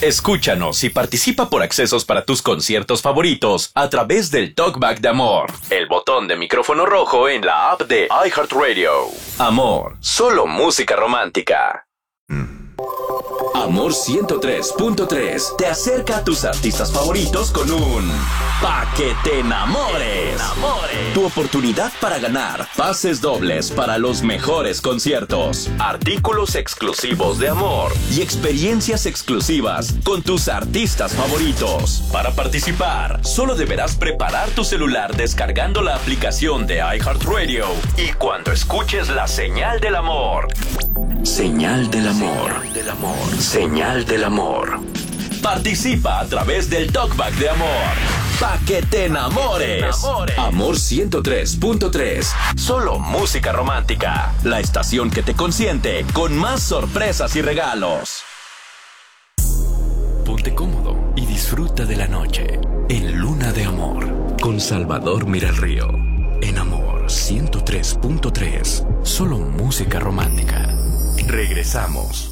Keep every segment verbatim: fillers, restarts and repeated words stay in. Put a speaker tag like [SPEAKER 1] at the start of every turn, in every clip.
[SPEAKER 1] Escúchanos y participa por accesos para tus conciertos favoritos a través del Talkback de Amor, el botón de micrófono rojo en la app de iHeartRadio. Amor, solo música romántica. Amor ciento tres punto tres te acerca a tus artistas favoritos con un Pa' que te enamores. Tu oportunidad para ganar pases dobles para los mejores conciertos, artículos exclusivos de Amor y experiencias exclusivas con tus artistas favoritos. Para participar, solo deberás preparar tu celular descargando la aplicación de iHeartRadio y cuando escuches la señal del amor. Señal del amor. Señal del amor. Señal del amor. Participa a través del Talkback de Amor. Pa' que te enamores. Amor ciento tres punto tres. Solo música romántica. La estación que te consiente con más sorpresas y regalos. Ponte cómodo y disfruta de la noche en Luna de Amor con Salvador Miralrío. En Amor ciento tres punto tres. Solo música romántica. Regresamos.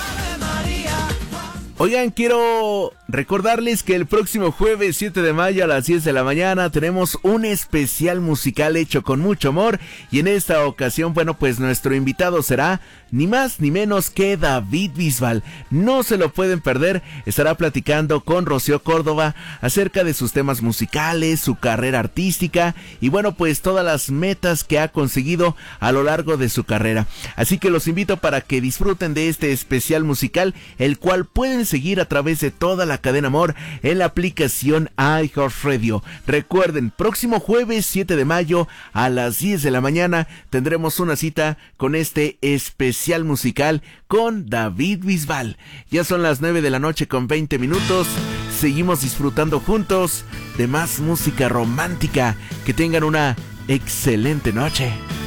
[SPEAKER 2] Oigan, quiero recordarles que el próximo jueves siete de mayo a las diez de la mañana tenemos un especial musical hecho con mucho amor y en esta ocasión, bueno, pues nuestro invitado será ni más ni menos que David Bisbal. No se lo pueden perder, estará platicando con Rocío Córdoba acerca de sus temas musicales, su carrera artística y bueno, pues todas las metas que ha conseguido a lo largo de su carrera. Así que los invito para que disfruten de este especial musical, el cual pueden seguir a través de toda la cadena Amor en la aplicación iHeartRadio. Recuerden, próximo jueves siete de mayo a las diez de la mañana tendremos una cita con este especial musical con David Bisbal. Ya son las nueve de la noche con veinte minutos. Seguimos disfrutando juntos de más música romántica. Que tengan una excelente noche.